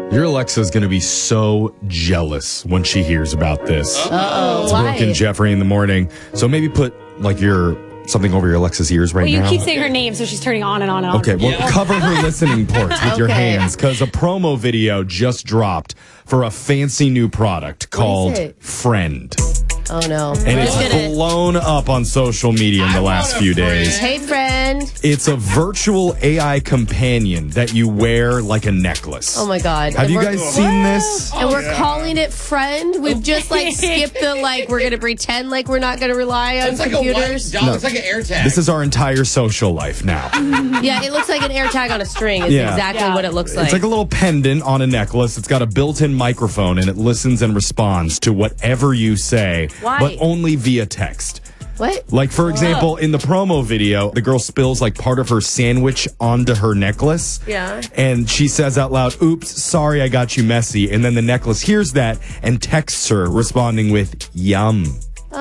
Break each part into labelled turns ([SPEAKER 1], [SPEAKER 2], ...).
[SPEAKER 1] Your Alexa's going to be so jealous when she hears about this.
[SPEAKER 2] Uh-oh.
[SPEAKER 1] It's
[SPEAKER 2] Why?
[SPEAKER 1] Brooke and Jeffrey in the morning. So maybe put something over your Alexa's ears right
[SPEAKER 3] Well,
[SPEAKER 1] now.
[SPEAKER 3] you keep saying her name, so she's turning on and on and on.
[SPEAKER 1] Okay, well, cover her listening ports with your
[SPEAKER 2] Okay.
[SPEAKER 1] hands because a promo video just dropped for a fancy new product called
[SPEAKER 2] it?
[SPEAKER 1] Friend.
[SPEAKER 2] Oh, no.
[SPEAKER 1] And it's blown up on social media in the last few days.
[SPEAKER 2] Hey, friend.
[SPEAKER 1] It's a virtual AI companion that you wear like a necklace.
[SPEAKER 2] Oh, my God.
[SPEAKER 1] Have
[SPEAKER 2] And
[SPEAKER 1] you
[SPEAKER 2] we're-
[SPEAKER 1] guys seen this?
[SPEAKER 2] And we're calling it friend. We've just skipped the we're going to pretend like we're not going to rely on
[SPEAKER 4] It's like a white
[SPEAKER 2] computers.
[SPEAKER 4] dog. It's like an AirTag.
[SPEAKER 1] This is our entire social life now.
[SPEAKER 2] Yeah, it looks like an AirTag on a string is
[SPEAKER 1] Yeah.
[SPEAKER 2] exactly what it looks like.
[SPEAKER 1] It's like a little pendant on a necklace. It's got a built-in microphone, and it listens and responds to whatever you say,
[SPEAKER 2] Why?
[SPEAKER 1] but only via text.
[SPEAKER 2] What?
[SPEAKER 1] Like, for example, in the promo video, the girl spills part of her sandwich onto her necklace.
[SPEAKER 2] Yeah.
[SPEAKER 1] And she says out loud, "Oops, sorry I got you messy." And then the necklace hears that and texts her responding with, "Yum."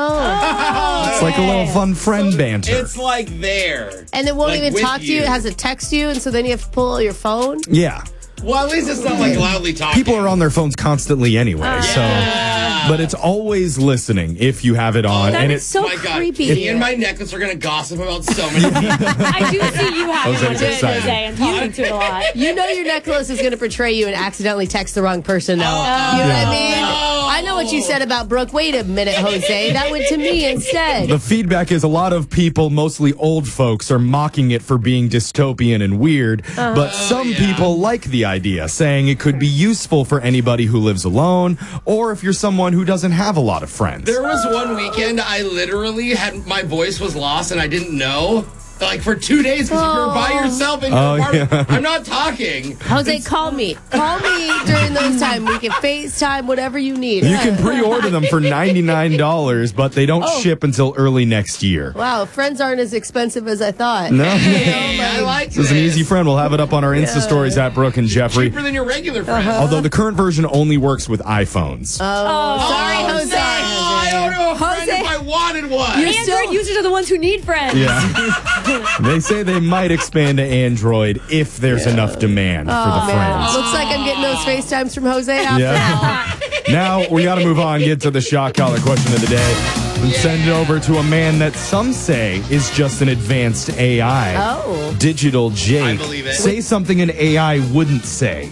[SPEAKER 2] Oh.
[SPEAKER 1] It's like a little fun friend banter.
[SPEAKER 4] It's like there.
[SPEAKER 2] And it won't
[SPEAKER 4] Like
[SPEAKER 2] even
[SPEAKER 4] with
[SPEAKER 2] talk to you.
[SPEAKER 4] you.
[SPEAKER 2] It has to text you, and so then you have to pull your phone.
[SPEAKER 1] Yeah.
[SPEAKER 4] Well, at least it's not loudly talking.
[SPEAKER 1] People are on their phones constantly anyway, but it's always listening if you have it on.
[SPEAKER 3] That
[SPEAKER 1] and
[SPEAKER 3] is so
[SPEAKER 4] My God,
[SPEAKER 3] creepy.
[SPEAKER 4] me and my necklace are going to gossip about so many people.
[SPEAKER 3] I do see you having
[SPEAKER 1] Jose's
[SPEAKER 3] one today,
[SPEAKER 1] excited.
[SPEAKER 3] Jose, and talking to it a lot.
[SPEAKER 2] You know your necklace is going to portray you and accidentally text the wrong person, though. You know what I mean? I know what you said about Brooke. Wait a minute, Jose. That went to me instead.
[SPEAKER 1] The feedback is a lot of people, mostly old folks, are mocking it for being dystopian and weird. But some people like the idea, saying it could be useful for anybody who lives alone or if you're someone who doesn't have a lot of friends.
[SPEAKER 4] There was one weekend I literally had my voice was lost and I didn't know. For 2 days because you were by yourself in your apartment.
[SPEAKER 1] yeah.
[SPEAKER 4] I'm not talking.
[SPEAKER 2] Jose, call me. Call me during those times. We can FaceTime, whatever you need.
[SPEAKER 1] You can pre-order them for $99, but they don't ship until early next year.
[SPEAKER 2] Wow, friends aren't as expensive as I thought.
[SPEAKER 1] No.
[SPEAKER 4] Hey, I like
[SPEAKER 1] This is an easy friend. We'll have it up on our Insta stories at Brooke and Jeffrey.
[SPEAKER 4] Cheaper than your regular friend.
[SPEAKER 1] Although the current version only works with iPhones.
[SPEAKER 2] Oh, sorry, Jose.
[SPEAKER 4] I don't know a friend
[SPEAKER 2] Jose.
[SPEAKER 4] if I wanted one.
[SPEAKER 3] Android users are the ones who need friends.
[SPEAKER 1] Yeah. They say they might expand to Android if there's enough demand for the friends.
[SPEAKER 2] Looks like I'm getting those FaceTimes from Jose after all.
[SPEAKER 1] Now we got to move on, get to the shock collar question of the day, and send it over to a man that some say is just an advanced AI.
[SPEAKER 2] Oh.
[SPEAKER 1] Digital Jake.
[SPEAKER 4] I believe it.
[SPEAKER 1] Say something an AI wouldn't say.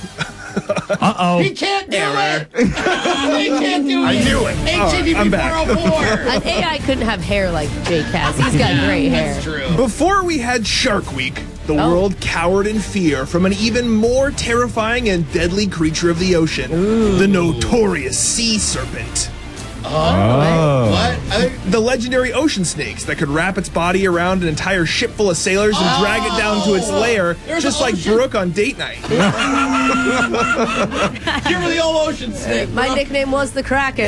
[SPEAKER 4] He can't do it. He can't do it. I knew it. HTTP
[SPEAKER 1] I'm back.
[SPEAKER 4] 404.
[SPEAKER 2] An AI couldn't have hair like Jake has. He's got great hair.
[SPEAKER 4] That's true.
[SPEAKER 5] Before we had Shark Week, the world cowered in fear from an even more terrifying and deadly creature of the ocean, the notorious sea serpent.
[SPEAKER 1] Oh.
[SPEAKER 4] What?
[SPEAKER 5] The legendary ocean snakes that could wrap its body around an entire ship full of sailors and drag it down to its lair,
[SPEAKER 4] There's
[SPEAKER 5] just
[SPEAKER 4] an
[SPEAKER 5] like
[SPEAKER 4] ocean.
[SPEAKER 5] Brooke on date night.
[SPEAKER 4] You're the old ocean snake.
[SPEAKER 2] My nickname was the Kraken.